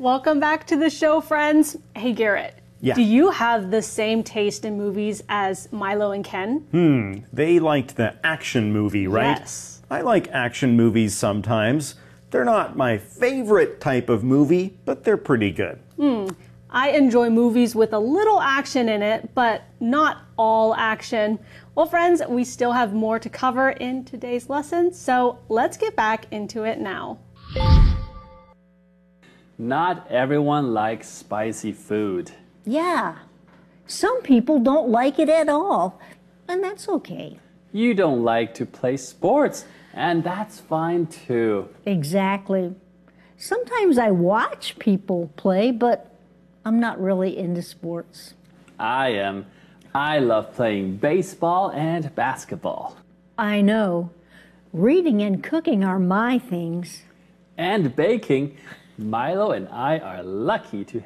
Welcome back to the show, friends. Hey, Garrett. Yeah. Do you have the same taste in movies as Milo and Ken? They liked the action movie, right? Yes. I like action movies sometimes. They're not my favorite type of movie, but they're pretty good. I enjoy movies with a little action in it, but not all action. Well, friends, we still have more to cover in today's lesson, so let's get back into it now. Not everyone likes spicy food. Yeah, some people don't like it at all, and that's okay. You don't like to play sports, and that's fine too. Exactly. Sometimes I watch people play, but I'm not really into sports. I am. I love playing baseball and basketball. I know. Reading and cooking are my things. And baking. Milo and I are lucky to